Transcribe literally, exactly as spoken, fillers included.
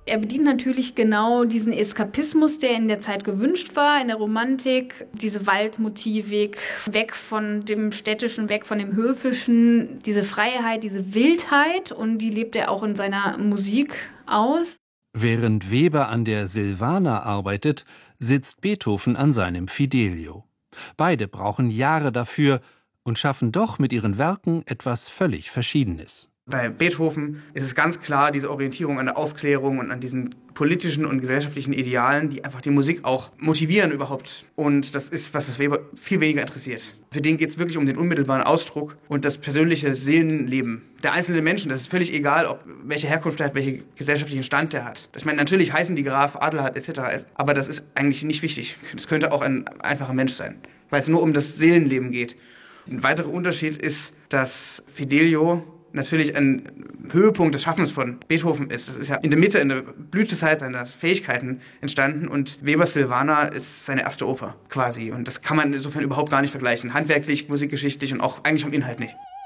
Er bedient natürlich genau diesen Eskapismus, der in der Zeit gewünscht war, in der Romantik, diese Waldmotivik, weg von dem Städtischen, weg von dem Höfischen, diese Freiheit, diese Wildheit, und die lebt er auch in seiner Musik aus. Während Weber an der Silvana arbeitet, sitzt Beethoven an seinem Fidelio. Beide brauchen Jahre dafür und schaffen doch mit ihren Werken etwas völlig Verschiedenes. Bei Beethoven ist es ganz klar diese Orientierung an der Aufklärung und an diesen politischen und gesellschaftlichen Idealen, die einfach die Musik auch motivieren überhaupt. Und das ist was, was Weber viel weniger interessiert. Für den geht es wirklich um den unmittelbaren Ausdruck und das persönliche Seelenleben der einzelnen Menschen. Das ist völlig egal, ob welche Herkunft er hat, welchen gesellschaftlichen Stand er hat. Ich meine, natürlich heißen die Graf, Adelheid et cetera, aber das ist eigentlich nicht wichtig. Das könnte auch ein einfacher Mensch sein, weil es nur um das Seelenleben geht. Ein weiterer Unterschied ist, dass Fidelio natürlich ein Höhepunkt des Schaffens von Beethoven ist. Das ist ja in der Mitte, in der Blütezeit seiner Fähigkeiten entstanden, und Webers Silvana ist seine erste Oper quasi. Und das kann man insofern überhaupt gar nicht vergleichen. Handwerklich, musikgeschichtlich und auch eigentlich vom Inhalt nicht.